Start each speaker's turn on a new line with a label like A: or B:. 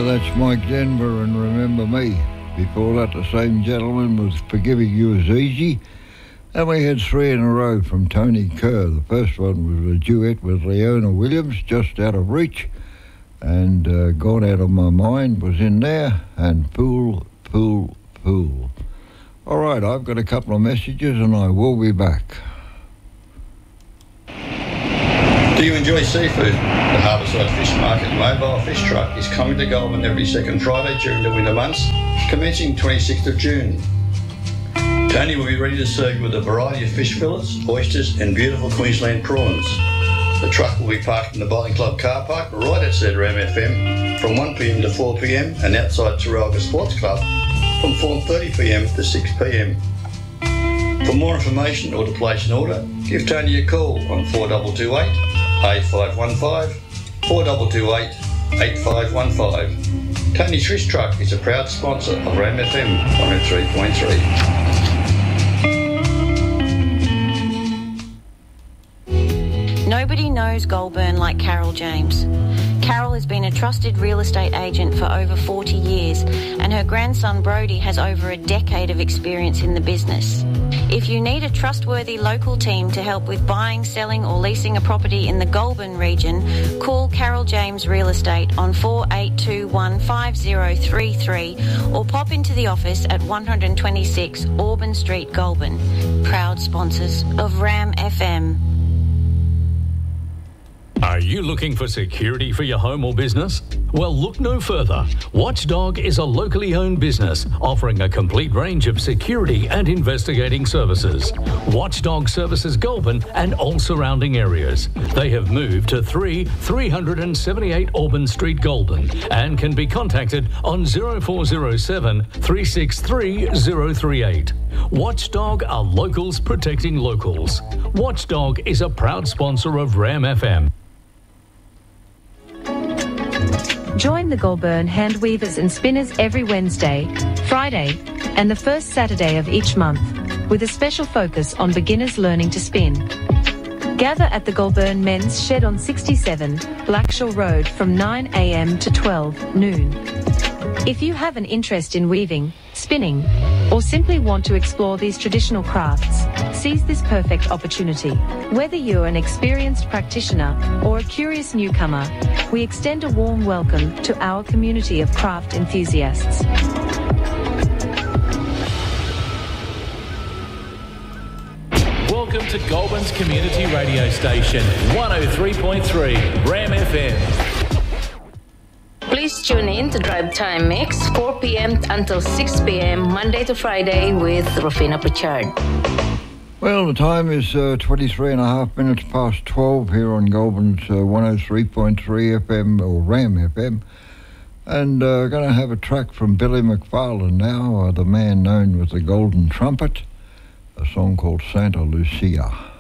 A: that's Mike Denver and Remember Me. Before that, the same gentleman was Forgiving You Is Easy. And we had three in a row from Tony Kerr. The first one was a duet with Leona Williams, Just Out of Reach. And Gone Out of My Mind was in there. And Pool, Pool, Pool. All right, I've got a couple of messages and I will be back.
B: Do you enjoy seafood? The Harbourside Fish Market mobile fish truck is coming to Goulburn every second Friday during the winter months, commencing 26th of June. Tony will be ready to serve you with a variety of fish fillets, oysters and beautiful Queensland prawns. The truck will be parked in the Bowling Club car park right outside Ram FM from 1pm to 4pm and outside Taralga Sports Club from 4:30pm to 6pm. For more information or to place an order, give Tony a call on 4228 8515 4228 8515. Tony's Fish Truck is a proud sponsor of Ram FM 103.3.
C: Nobody knows Goulburn like Carol James. Carol has been a trusted real estate agent for over 40 years, and her grandson Brody has over a decade of experience in the business. If you need a trustworthy local team to help with buying, selling or leasing a property in the Goulburn region, call Carol James Real Estate on 48215033 or pop into the office at 126 Auburn Street, Goulburn. Proud sponsors of Ram FM.
D: Are you looking for security for your home or business? Well, look no further. Watchdog is a locally owned business offering a complete range of security and investigating services. Watchdog services Goulburn and all surrounding areas. They have moved to 378 Auburn Street, Goulburn, and can be contacted on 0407 363 038. Watchdog are locals protecting locals. Watchdog is a proud sponsor of Ram FM.
E: Join the Goulburn hand weavers and spinners every Wednesday, Friday, and the first Saturday of each month, with a special focus on beginners learning to spin. Gather at the Goulburn Men's Shed on 67 Blackshaw Road from 9 a.m. to 12 noon. If you have an interest in weaving, spinning, or simply want to explore these traditional crafts, seize this perfect opportunity. Whether you're an experienced practitioner or a curious newcomer, we extend a warm welcome to our community of craft enthusiasts.
F: Welcome to Goulburn's community radio station, 103.3 Ram FM.
G: Please tune in to Drive Time Mix, 4 p.m. until 6 p.m. Monday to Friday with Rufina Pritchard.
A: Well, the time is 23 and a half minutes past 12 here on Goulburn's 103.3 FM or Ram FM. And going to have a track from Billy McFarlane now, the man known with the Golden Trumpet, a song called Santa Lucia.